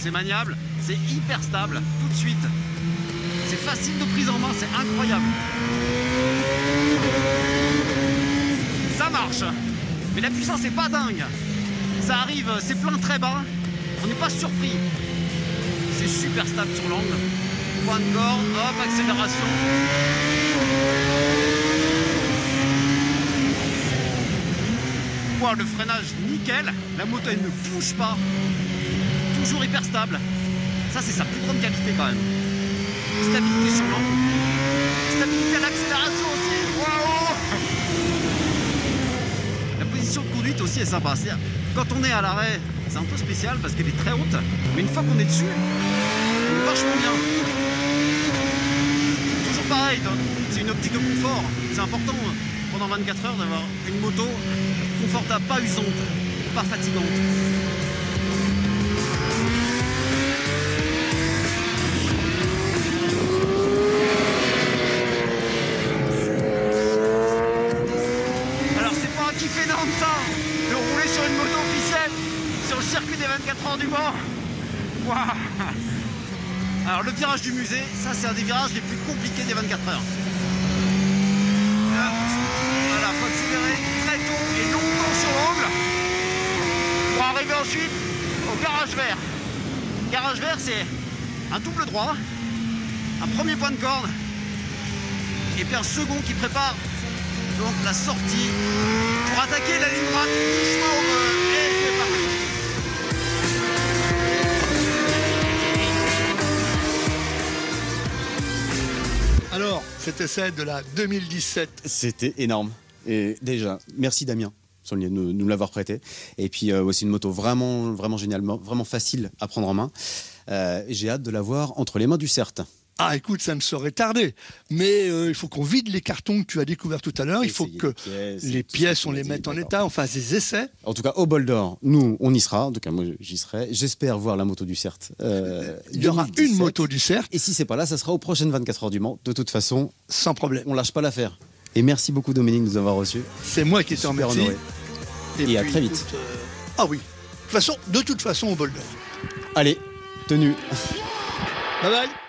c'est maniable, c'est hyper stable, tout de suite. C'est facile de prise en main, c'est incroyable. Ça marche, mais la puissance est pas dingue. Ça arrive, c'est plein très bas, on n'est pas surpris. C'est super stable sur l'angle. Point de corde, hop, accélération. Wow, le freinage nickel, la moto elle ne bouge pas. Toujours hyper stable. Ça c'est sa plus grande qualité quand même. Stabilité sur l'angle. Stabilité à l'accélération aussi. Wow. La position de conduite aussi est sympa. C'est-à-dire, quand on est à l'arrêt, c'est un peu spécial parce qu'elle est très haute. Mais une fois qu'on est dessus, on est vachement bien. Toujours pareil, c'est une optique de confort. C'est important pendant 24 heures d'avoir une moto confortable, pas usante, pas fatigante. Kiff énorme ça, de rouler sur une moto officielle sur le circuit des 24 heures du Mans. Wow. Alors le virage du musée, ça c'est un des virages les plus compliqués des 24 heures. Voilà, faut accélérer très tôt et longtemps sur l'angle pour arriver ensuite au garage vert. Garage vert, c'est un double droit, un premier point de corde et puis un second qui prépare donc la sortie pour attaquer la ligne droite doucement et c'est parti. Alors, cet essai de la 2017. C'était énorme. Et déjà, merci Damien de nous l'avoir prêté. Et puis aussi une moto vraiment géniale, vraiment facile à prendre en main. J'ai hâte de la voir entre les mains du CERT. Ah, écoute, ça me serait tardé. Mais il faut qu'on vide les cartons que tu as découverts tout à l'heure. Il faut que les pièces, on les mette en état, on fasse des essais. En tout cas, au Bol d'Or, nous, on y sera. En tout cas, moi, j'y serai. J'espère voir la moto du CERT. Il y aura une moto du CERT. Et si c'est pas là, ça sera aux prochaines 24 heures du Mans. De toute façon, sans problème. On lâche pas l'affaire. Et merci beaucoup, Dominique, de nous avoir reçus. C'est moi qui te remercie. Et puis, à très vite. Ah oui. De toute façon, au Bol d'Or. Allez, tenue. Bye bye.